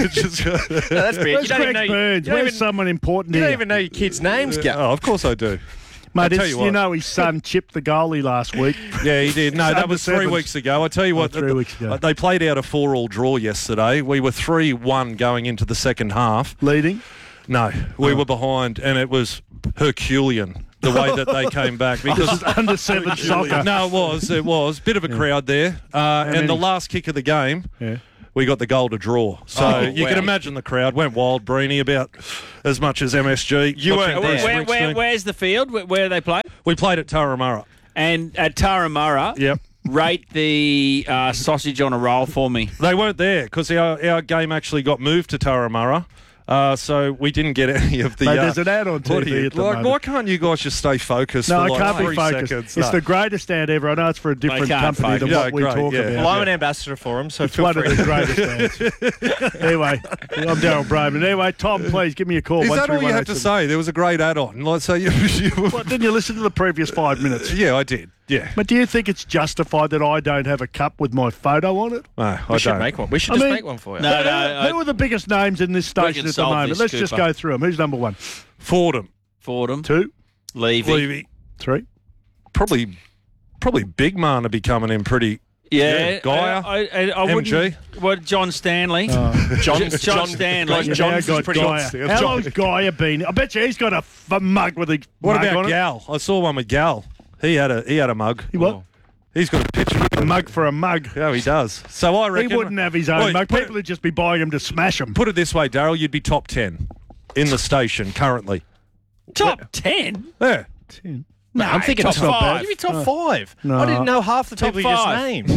No, that's big. Where's Greg Burns? Where's someone important You here? don't even know your kids' names, Gav. Oh, of course I do. Mate, tell you what. his son chipped the goalie last week. Yeah, he did. No, that was 3 weeks ago. I tell you what, 3 weeks ago. They played out a 4-4 draw yesterday. We were 3-1 going into the second half. Leading? No, we were behind, and it was Herculean the way that they came back. Because under 7 soccer. No, it was. Bit of a crowd there. And the last kick of the game, we got the goal to draw. So you can imagine the crowd went wild, Breeny, about as much as MSG. You weren't there. Where's the field? Where they play? We played at Turramurra. And at Turramurra, rate the sausage on a roll for me. They weren't there because our game actually got moved to Turramurra. So we didn't get any of the... Mate, there's an ad on TV at the moment. Why can't you guys just stay focused for I can't 3 be focused. seconds? It's the greatest ad ever. I know it's for a different company than what we talk about. Well, I'm an ambassador for him, so it's one of the greatest ads. Anyway, I'm Daryl Braben. Anyway, Tom, please give me a call. Is that all you have to say? There was a great ad on. Like, so didn't you listen to the previous 5 minutes? Yeah, I did. Yeah. But do you think it's justified that I don't have a cup with my photo on it? No, we should make one. We should make one for you. Who are the biggest names in this station at the moment? Let's just go through them. Who's number 1? Fordham. 2. Levy. 3. Probably Big Man to be coming in pretty... Yeah, Gaia, MG. What, John Stanley? John Stanley. John's pretty Gaia. How long's Gaia been? I bet you he's got a mug with a What mug about on Gal? I saw one with Gal. He had a mug. What? He's got a picture. A mug for a mug. Oh, he does. So I reckon... He wouldn't have his own mug. People would just be buying him to smash them. Put it this way, Daryl, you'd be top 10 in the station currently. Top 10? Yeah. 10. No, I'm thinking top 5. You'd be top 5. No. I didn't know half the people you just named.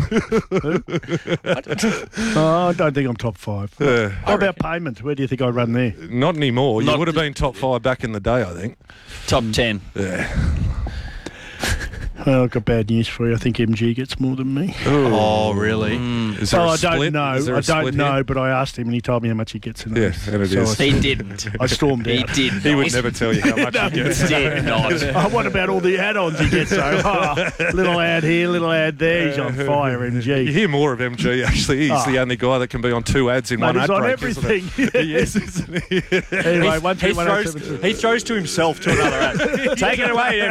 I don't think I'm top 5. What about payment? Where do you think I run there? Not anymore. You would have been top 5 back in the day, I think. Top 10. Yeah. Well, I've got bad news for you. I think MG gets more than me. Oh, really? Is there a split? I don't know. I don't know, but I asked him and he told me how much he gets in it. Yeah, and it is. He didn't. I stormed out. He did not. He would never tell you how much he gets. He did not. What about all the add-ons he gets, though? Little ad here, little ad there. He's on fire, MG. You hear more of MG, actually. He's the only guy that can be on 2 ads in one ad on break, everything. He is, isn't he? Anyway, 1 3 1 he throws to himself to another ad. Take it away,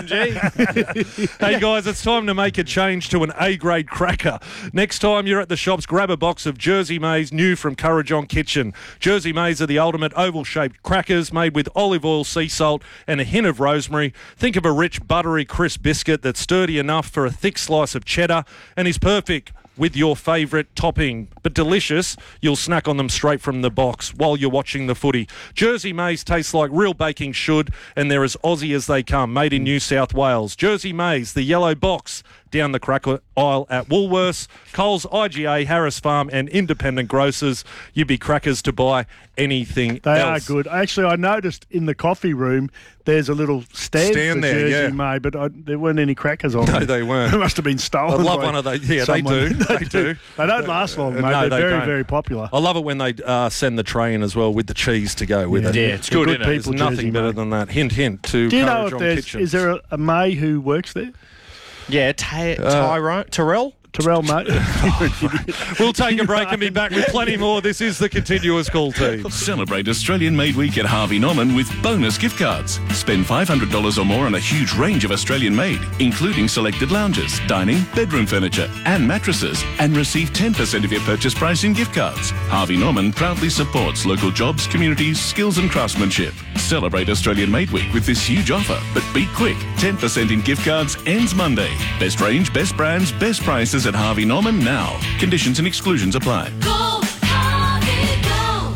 MG. Hey, guys, it's time to make a change to an A-grade cracker. Next time you're at the shops, grab a box of Jersey Maize, new from Currajong Kitchen. Jersey Maize are the ultimate oval-shaped crackers made with olive oil, sea salt and a hint of rosemary. Think of a rich, buttery, crisp biscuit that's sturdy enough for a thick slice of cheddar and is perfect with your favourite topping, but delicious. You'll snack on them straight from the box while you're watching the footy. Jersey Maize tastes like real baking should, and they're as Aussie as they come, made in New South Wales. Jersey Maize, the yellow box, down the cracker aisle at Woolworths, Coles, IGA, Harris Farm and independent grocers. You'd be crackers to buy anything They else. are good. Actually, I noticed in the coffee room there's a little stand for there, Jersey Maize, but there weren't any crackers on No, there. they weren't. They must have been stolen. I love by one of those. Yeah, someone. they do. They do. They don't last long, mate. No, They're they very, don't. very popular. I love it when they send the tray in as well with the cheese to go with it. Yeah, it's good, isn't it? There's nothing better than that. Hint, hint to Do you know if Currajong there's... Kitchen. Is there a May who works there? Yeah, Terrell? Terrell, mate. We'll take a break and be back with plenty more. This is the Continuous Call Team. Celebrate Australian Made Week at Harvey Norman with bonus gift cards. Spend $500 or more on a huge range of Australian made, including selected lounges, dining, bedroom furniture and mattresses, and receive 10% of your purchase price in gift cards. Harvey Norman proudly supports local jobs, communities, skills and craftsmanship. Celebrate Australian Made Week with this huge offer, but be quick. 10% in gift cards ends Monday. Best range, best brands, best prices at Harvey Norman now. Conditions and exclusions apply. Go, Harvey, go. The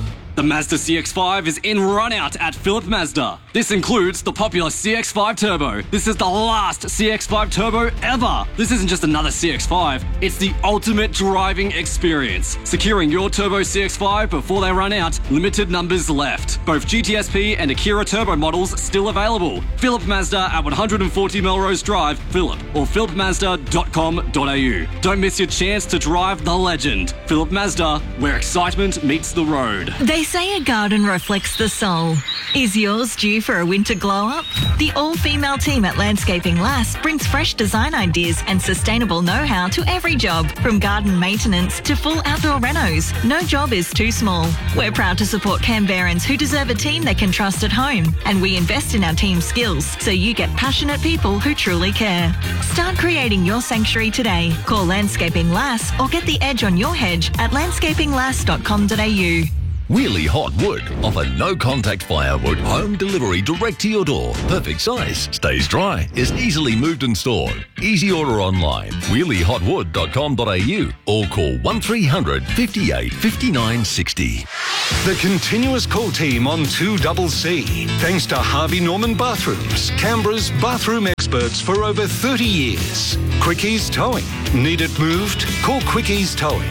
The Mazda CX-5 is in run-out at Phillip Mazda. This includes the popular CX-5 Turbo. This is the last CX-5 Turbo ever. This isn't just another CX-5, it's the ultimate driving experience. Securing your Turbo CX-5 before they run out, limited numbers left. Both GTSP and Akira Turbo models still available. Phillip Mazda at 140 Melrose Drive, Phillip, or phillipmazda.com.au. Don't miss your chance to drive the legend. Phillip Mazda, where excitement meets the road. They say a garden reflects the soul. Is yours due for a winter glow-up? The all-female team at Landscaping Lass brings fresh design ideas and sustainable know-how to every job, from garden maintenance to full outdoor renos. No job is too small. We're proud to support Canberrans who deserve a team they can trust at home, and we invest in our team's skills so you get passionate people who truly care. Start creating your sanctuary today. Call Landscaping Lass or get the edge on your hedge at landscapinglass.com.au. Wheelie Hot Wood offer no-contact firewood home delivery direct to your door. Perfect size, stays dry, is easily moved and stored. Easy order online, wheeliehotwood.com.au or call 1300 58 59 60. The continuous call team on 2CC. Thanks to Harvey Norman Bathrooms, Canberra's bathroom experts for over 30 years. Quickies Towing. Need it moved? Call Quickies Towing.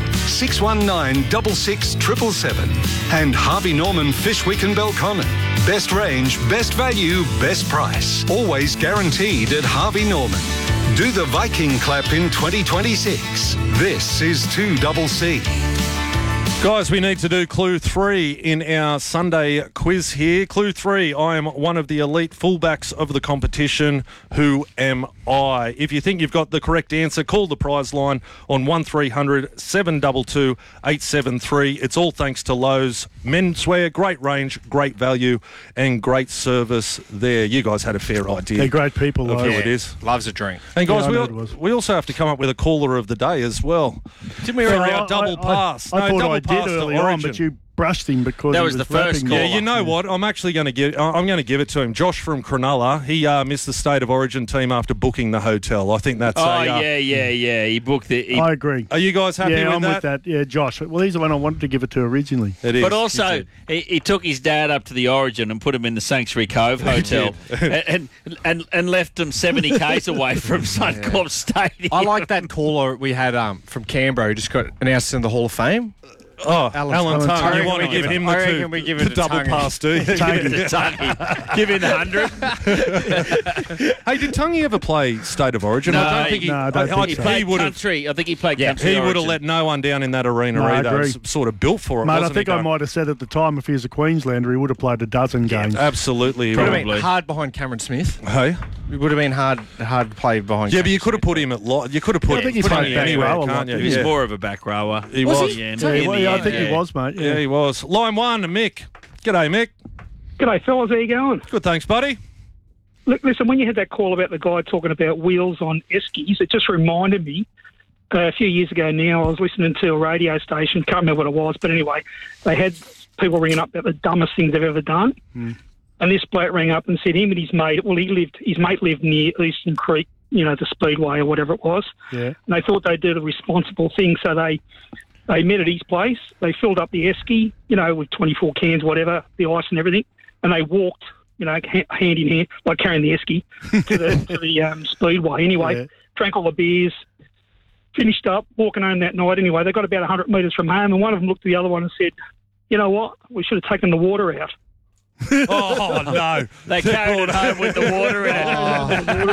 619 66 777. And Harvey Norman Fishwick and Belconnen. Best range, best value, best price. Always guaranteed at Harvey Norman. Do the Viking clap in 2026. This is 2CC. Guys, we need to do Clue 3 in our Sunday quiz here. Clue 3, I am one of the elite fullbacks of the competition. Who am I? If you think you've got the correct answer, call the prize line on 1300 722 873. It's all thanks to Lowe's Menswear. Great range, great value, and great service there. You guys had a fair idea. They're great people, of Lowe's. who it is. Loves a drink. And guys, Yeah, we also have to come up with a caller of the day as well. Didn't we already our double pass? I No, thought double I did pass to earlier on, Origin. but you brushed him because That he was the first rapping. call. Yeah, you know what? I'm actually going to give. I'm going to give it to him. Josh from Cronulla. He missed the State of Origin team after booking the hotel. I think that's. Yeah. He booked the. I agree. Are you guys happy with I'm that? with that. Yeah, Josh. Well, he's the one I wanted to give it to originally. It is. But also, he took his dad up to the Origin and put him in the Sanctuary Cove Hotel and left him 70 k's away from Suncorp Stadium. I like that caller we had from Canberra who just got announced in the Hall of Fame. Oh, Alan Tongue. You want to give him the double pass, do you? Give him the 100. Hey, did Tungy ever play State of Origin? No, I don't think he. no, I don't think He so. played would have. country. I think he played country. He would have Origin. let no one down in that arena No, I either. agree. It's sort of built for it. Mate, I wasn't think he, I Doug? might have said at the time if he was a Queenslander, he would have played a dozen games. Absolutely. Would have Probably. been hard behind Cameron Smith. Hey. It would have been hard to play behind. Yeah, but Cameron you could have Smith. put him at you could have put, I think he's put him played back anywhere, row a can't lot, you? He was Yeah. more of a back rower. He was. Yeah, I think he was, mate. Yeah, he was. Line 1, Mick. G'day, Mick. G'day, fellas. How you going? Good, thanks, buddy. Look, listen, when you had that call about the guy talking about wheels on Eskies, it just reminded me a few years ago now, I was listening to a radio station, can't remember what it was, but anyway, they had people ringing up about the dumbest things they've ever done. And this bloke rang up and said him and his mate, his mate lived near Eastern Creek, the Speedway or whatever it was. Yeah. And they thought they'd do the responsible thing, so they met at his place. They filled up the Esky, with 24 cans, whatever, the ice and everything, and they walked, hand in hand, like carrying the Esky to the Speedway. Anyway, drank all the beers, finished up, walking home that night. Anyway, they got about 100 metres from home, and one of them looked at the other one and said, "You know what? We should have taken the water out." Oh, no. They carried it home with the water out.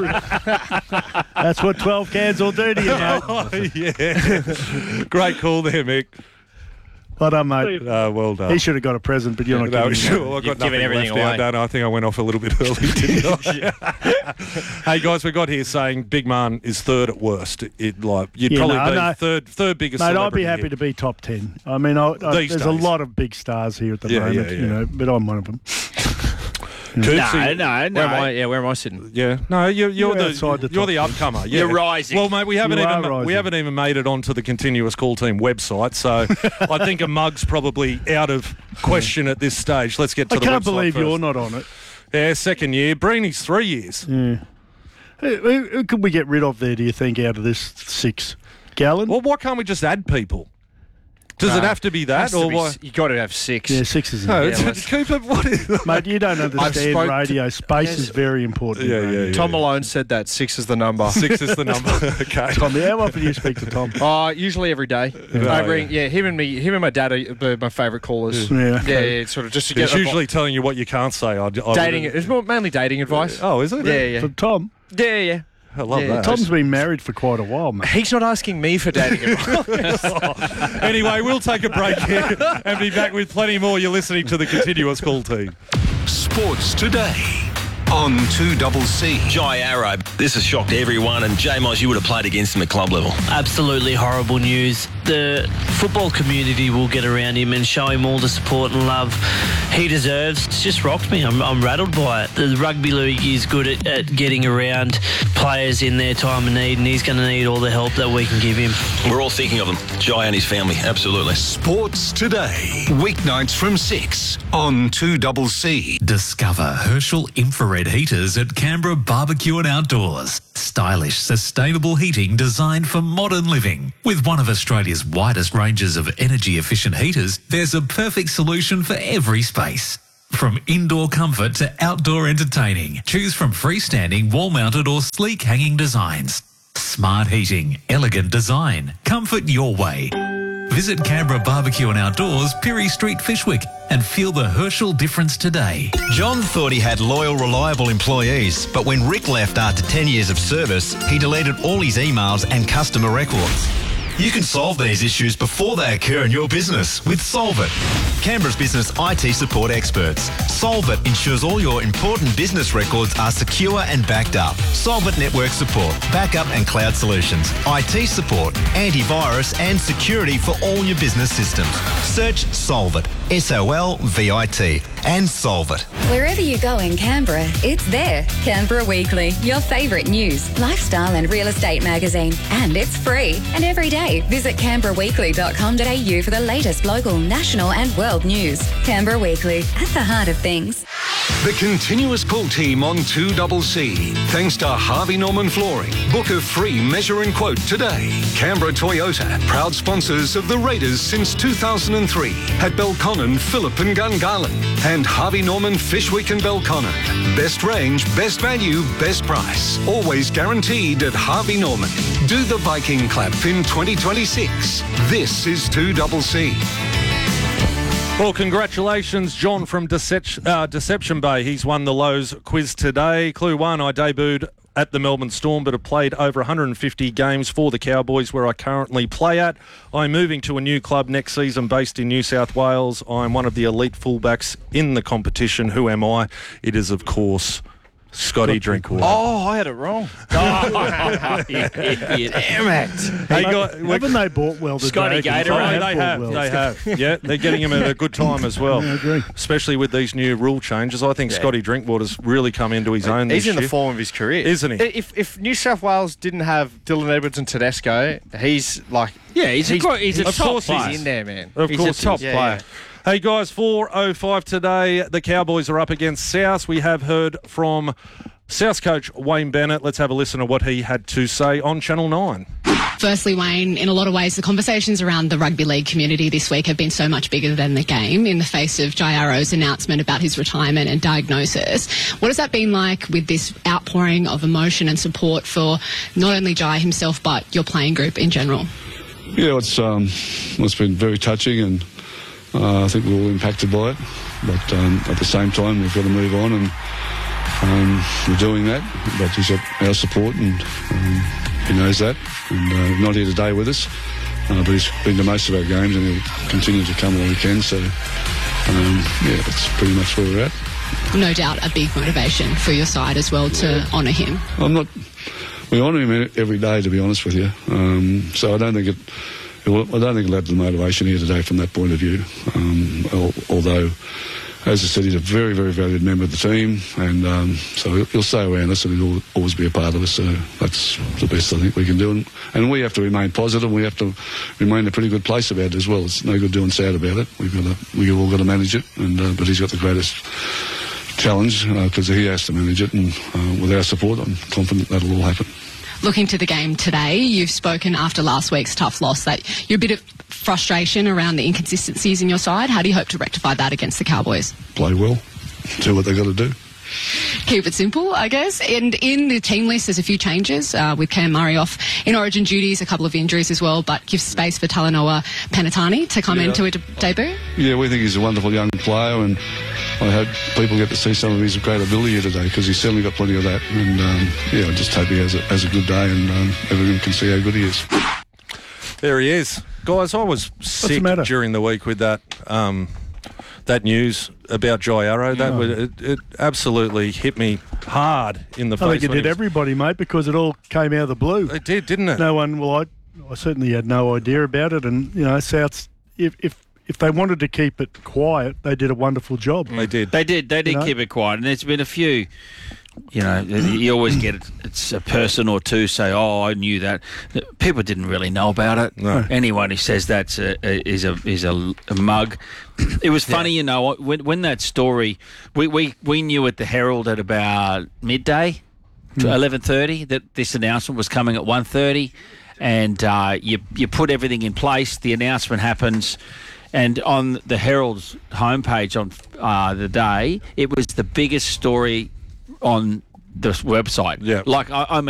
That's what 12 cans will do to you, mate. Oh, yeah. Great call there, Mick. Well done, mate. Well done. He should have got a present, but you're not No, giving him sure. I've got You've given nothing everything left away. out, don't I? I think I went off a little bit early, didn't I? Hey, guys, we got here saying Big Man is third at worst. You'd probably be third biggest Mate, I'd celebrity be happy here. to be top 10. I mean, These there's a days. lot of big stars here at the Yeah, moment, yeah. but I'm one of them. No. Where am I sitting? Yeah, no, you're outside the you're top the 10. upcomer. Yeah. You're rising. Well, mate, we haven't You are even rising. made it onto the continuous call team website, so I think a mug's probably out of question at this stage. Let's get to I the can't website believe first. you're not on it. Yeah, second year. Breeny's 3 years. Yeah. Who could we get rid of there, do you think, out of this 6? Gallon? Well, why can't we just add people? Does it have to be that, or why? You got to have 6. Yeah, 6 is No, important. Cooper, what is Mate, you don't understand radio. Space is very important. Yeah. Tom Malone said that 6 is the number. 6 is the number. Okay. Tom, how often do you speak to Tom? Usually every day. Him and my dad are my favourite callers. Yeah. Sort of just to He's get usually telling you what you can't say. dating. It's mainly dating advice. Oh, is it? Yeah. From Tom? Yeah. I love that. Tom's been married for quite a while, mate. He's not asking me for dating advice. Anyway, we'll take a break here and be back with plenty more. You're listening to the Continuous Call Team. Sports Today on 2CC. Jai Arrow, this has shocked everyone, and J-Moz, you would have played against him at club level. Absolutely horrible news. The football community will get around him and show him all the support and love he deserves. It's just rocked me. I'm rattled by it. The rugby league is good at getting around players in their time of need, and he's going to need all the help that we can give him. We're all thinking of him, Jai and his family, absolutely. Sports Today, weeknights from 6 on 2CC. Discover Herschel infrared heaters at Canberra Barbecue and Outdoors. Stylish, sustainable heating designed for modern living. With one of Australia's widest ranges of energy-efficient heaters, there's a perfect solution for every space. From indoor comfort to outdoor entertaining, choose from freestanding, wall-mounted or sleek hanging designs. Smart heating, elegant design, comfort your way. Visit Canberra Barbecue and Outdoors, Pirie Street, Fishwick, and feel the Herschel difference today. John thought he had loyal, reliable employees, but when Rick left after 10 years of service, he deleted all his emails and customer records. You can solve these issues before they occur in your business with Solvit, Canberra's business IT support experts. Solvit ensures all your important business records are secure and backed up. Solvit network support, backup and cloud solutions, IT support, antivirus and security for all your business systems. Search Solvit, SOLVIT, and Solvit. Wherever you go in Canberra, it's there. Canberra Weekly, your favourite news, lifestyle and real estate magazine. And it's free. And every day, visit canberraweekly.com.au for the latest local, national and world news. Canberra Weekly, at the heart of things. The Continuous Call Team on 2CC. Thanks to Harvey Norman Flooring. Book a free measure and quote today. Canberra Toyota, proud sponsors of the Raiders since 2003 at Belconnen, Phillip and Gungahlin. And Harvey Norman Fishwick and Belconnen. Best range, best value, best price. Always guaranteed at Harvey Norman. Do the Viking clap in 2026. This is 2CC. Well, congratulations, John from Deception Bay. He's won the Lowe's quiz today. Clue 1, I debuted at the Melbourne Storm, but have played over 150 games for the Cowboys, where I currently play at. I'm moving to a new club next season based in New South Wales. I'm one of the elite fullbacks in the competition. Who am I? It is, of course, Scotty Drinkwater. Oh, I had it wrong. Damn it. Hey, haven't they bought well today? Scotty Gatorade. They have. Yeah, they're getting him at a good time as well. I agree. Especially with these new rule changes. I think Scotty Drinkwater's really come into his own this year. He's in the form of his career. Isn't he? If New South Wales didn't have Dylan Edwards and Tedesco, he's like... Yeah, he's a top player. He's in there, man. Of course, he's a top player. Yeah. Hey guys, 4:05 today. The Cowboys are up against South. We have heard from South coach Wayne Bennett. Let's have a listen to what he had to say on Channel 9. Firstly, Wayne, in a lot of ways, the conversations around the rugby league community this week have been so much bigger than the game in the face of Jai Arrow's announcement about his retirement and diagnosis. What has that been like with this outpouring of emotion and support for not only Jai himself, but your playing group in general? Yeah, it's been very touching, and I think we're all impacted by it. But at the same time, we've got to move on, and we're doing that. But he's got our support, and he knows that. And not here today with us, but he's been to most of our games, and he'll continue to come when he can. So, yeah, that's pretty much where we're at. No doubt a big motivation for your side as well to honour him. We honour him every day, to be honest with you. So I don't think it'll add the motivation here today from that point of view. Although, as I said, he's a very, very valued member of the team, and so he'll stay around us and he'll always be a part of us. So that's the best I think we can do. And we have to remain positive. We have to remain in a pretty good place about it as well. It's no good doing sad about it. We've all got to manage it, but he's got the greatest challenge because he has to manage it, and with our support, I'm confident that'll all happen. looking to the game today, you've spoken after last week's tough loss that you're a bit of frustration around the inconsistencies in your side. How do you hope to rectify that against the Cowboys? Play well, do what they've got to do. Keep it simple, I guess. And in the team list, there's a few changes with Cam Murray off in Origin duties, a couple of injuries as well, but gives space for Talanoa Penatani to come into a debut. Yeah, we think he's a wonderful young player, and I hope people get to see some of his great ability here today, because he's certainly got plenty of that. And I just hope he has a good day, and everyone can see how good he is. There he is. Guys, I was sick during the week with that that news about Jai Arrow. It absolutely hit me hard in the face. I think it did everybody, mate, because it all came out of the blue. It did, didn't it? No one, I certainly had no idea about it, and Souths, if they wanted to keep it quiet, they did a wonderful job. They did. They did keep it quiet, and there's been a few. You always get it. It's a person or two say, "Oh, I knew that." People didn't really know about it. No. Anyone who says that is a mug. It was funny, when that story. We knew at the Herald at about midday, 11:30, that this announcement was coming at 1:30, and you put everything in place. The announcement happens. And on the Herald's homepage on the day, it was the biggest story on the website. Yeah. Like, I mean,